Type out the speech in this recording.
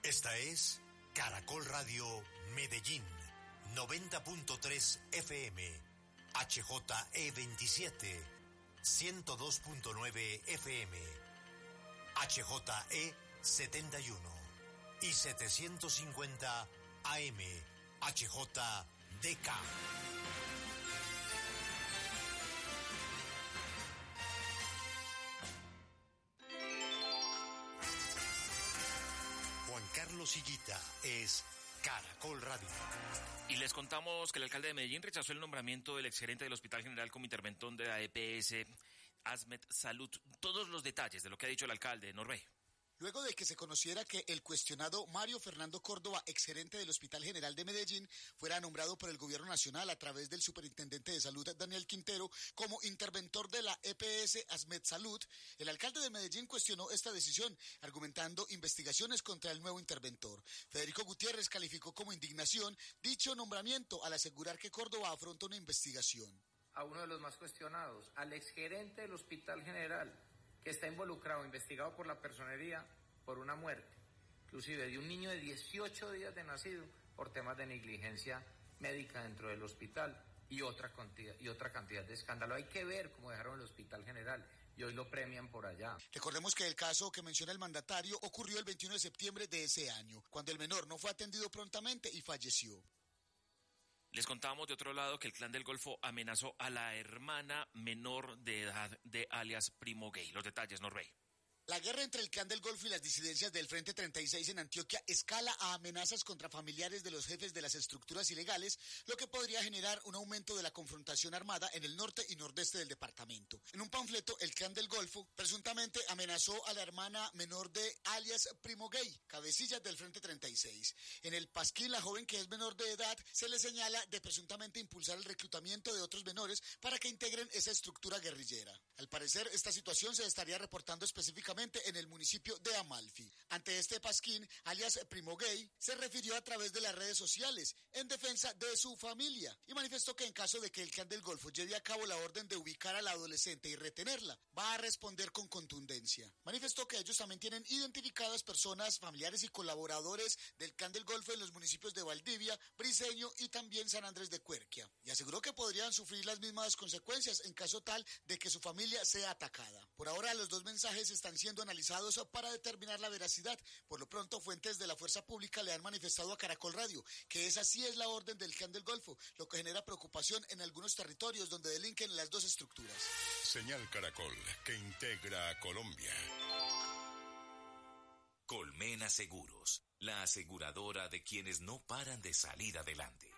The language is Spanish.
Esta es Caracol Radio Medellín, 90.3 FM, HJE27, 102.9 FM, HJE71 y 750 AM, HJDK. Juan Carlos Higuita es Caracol Radio. Y les contamos que el alcalde de Medellín rechazó el nombramiento del exgerente del Hospital General como interventor de la EPS Asmed Salud. Todos los detalles de lo que ha dicho el alcalde, Norbé. Luego de que se conociera que el cuestionado Mario Fernando Córdoba, exgerente del Hospital General de Medellín, fuera nombrado por el Gobierno Nacional a través del Superintendente de Salud, Daniel Quintero, como interventor de la EPS Asmed Salud, el alcalde de Medellín cuestionó esta decisión, argumentando investigaciones contra el nuevo interventor. Federico Gutiérrez calificó como indignación dicho nombramiento al asegurar que Córdoba afronta una investigación. A uno de los más cuestionados, al exgerente del Hospital General, que está involucrado, investigado por la personería, por una muerte, inclusive de un niño de 18 días de nacido, por temas de negligencia médica dentro del hospital y otra cantidad de escándalo. Hay que ver cómo dejaron el Hospital General y hoy lo premian por allá. Recordemos que el caso que menciona el mandatario ocurrió el 21 de septiembre de ese año, cuando el menor no fue atendido prontamente y falleció. Les contábamos de otro lado que el Clan del Golfo amenazó a la hermana menor de edad de alias Primo Gay. Los detalles, Norbey. La guerra entre el Clan del Golfo y las disidencias del Frente 36 en Antioquia escala a amenazas contra familiares de los jefes de las estructuras ilegales, lo que podría generar un aumento de la confrontación armada en el norte y nordeste del departamento. En un panfleto, el Clan del Golfo presuntamente amenazó a la hermana menor de alias Primo Gay, cabecillas del Frente 36. En el pasquín, la joven que es menor de edad se le señala de presuntamente impulsar el reclutamiento de otros menores para que integren esa estructura guerrillera. Al parecer, esta situación se estaría reportando específicamente en el municipio de Amalfi. Ante este pasquín, alias Primo Gay, se refirió a través de las redes sociales en defensa de su familia y manifestó que en caso de que el Clan del Golfo lleve a cabo la orden de ubicar a la adolescente y retenerla, va a responder con contundencia. Manifestó que ellos también tienen identificadas personas, familiares y colaboradores del Clan del Golfo en los municipios de Valdivia, Briceño y también San Andrés de Cuerquia, y aseguró que podrían sufrir las mismas consecuencias en caso tal de que su familia sea atacada. Por ahora, los dos mensajes están siendo analizados para determinar la veracidad. Por lo pronto, fuentes de la fuerza pública le han manifestado a Caracol Radio que esa sí es la orden del Clan del Golfo, lo que genera preocupación en algunos territorios donde delinquen las dos estructuras. Señal Caracol, que integra a Colombia. Colmena Seguros, la aseguradora de quienes no paran de salir adelante.